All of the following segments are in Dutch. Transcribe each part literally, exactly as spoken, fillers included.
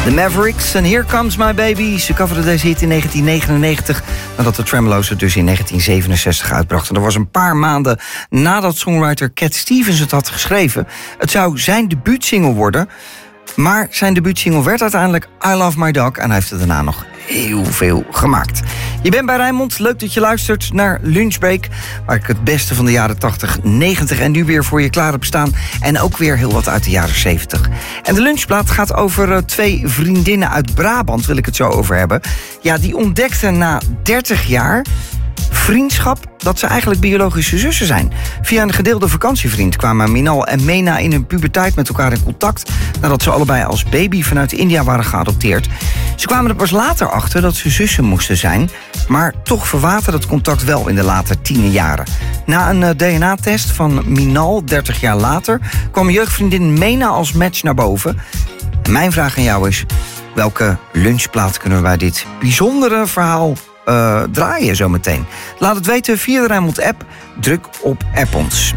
The Mavericks en Here Comes My Baby. Ze coverden deze hit in negentien negenennegentig... nadat de Tremolo's het dus in negentien zevenenzestig uitbrachten. Dat was een paar maanden nadat songwriter Cat Stevens het had geschreven. Het zou zijn debuutsingle worden... maar zijn debuutsingle werd uiteindelijk I Love My Dog... en hij heeft er daarna nog heel veel gemaakt. Je bent bij Rijnmond, leuk dat je luistert naar Lunchbreak... waar ik het beste van de jaren tachtig, negentig en nu weer voor je klaar heb staan... en ook weer heel wat uit de jaren zeventig. En de lunchplaat gaat over uh, twee vriendinnen uit Brabant, wil ik het zo over hebben. Ja, die ontdekten na dertig jaar... vriendschap dat ze eigenlijk biologische zussen zijn. Via een gedeelde vakantievriend kwamen Minal en Mena in hun puberteit met elkaar in contact... nadat ze allebei als baby vanuit India waren geadopteerd. Ze kwamen er pas later achter dat ze zussen moesten zijn... maar toch verwaterde het contact wel in de late tienerjaren. Na een uh, D N A-test van Minal, dertig jaar later... kwam jeugdvriendin Mena als match naar boven. En mijn vraag aan jou is... welke lunchplaat kunnen we bij dit bijzondere verhaal... Uh, draaien zometeen. Laat het weten via de Rijnmond-app. Druk op App ons.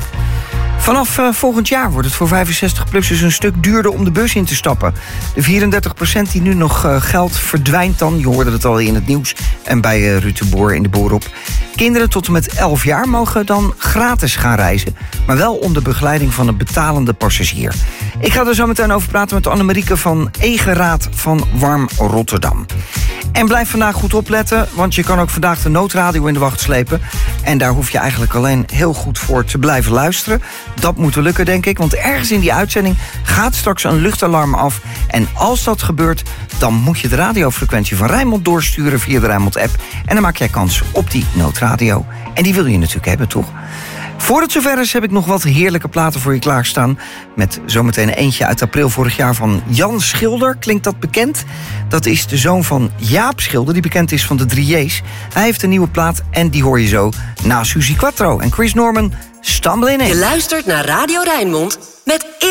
Vanaf uh, volgend jaar wordt het voor vijfenzestig-plussers een stuk duurder om de bus in te stappen. De vierendertig procent die nu nog uh, geldt verdwijnt dan. Je hoorde het al in het nieuws en bij uh, Ruud de Boer in de Boerop. Kinderen tot en met elf jaar mogen dan gratis gaan reizen. Maar wel onder begeleiding van een betalende passagier. Ik ga er zo meteen over praten met Annemarieke van Egeraad van Warm Rotterdam. En blijf vandaag goed opletten, want je kan ook vandaag de noodradio in de wacht slepen. En daar hoef je eigenlijk alleen heel goed voor te blijven luisteren. Dat moet er lukken, denk ik, want ergens in die uitzending gaat straks een luchtalarm af. En als dat gebeurt, dan moet je de radiofrequentie van Rijnmond doorsturen via de Rijnmond-app. En dan maak jij kans op die noodradio. En die wil je natuurlijk hebben, toch? Voor het zover is heb ik nog wat heerlijke platen voor je klaarstaan. Met zometeen eentje uit april vorig jaar van Jan Schilder. Klinkt dat bekend? Dat is de zoon van Jaap Schilder, die bekend is van de drie J's. Hij heeft een nieuwe plaat en die hoor je zo na Suzy Quatro en Chris Norman, Stumbling In. Je luistert naar Radio Rijnmond met